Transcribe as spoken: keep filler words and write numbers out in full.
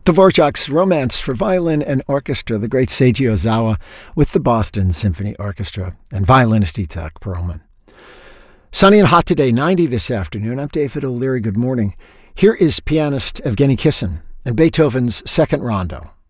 Dvorak's Romance for Violin and Orchestra, the great Seiji Ozawa with the Boston Symphony Orchestra, and violinist Itzhak Perlman. Sunny and hot today, ninety this afternoon. I'm David O'Leary. Good morning. Here is pianist Evgeny Kissin and Beethoven's Second Rondo.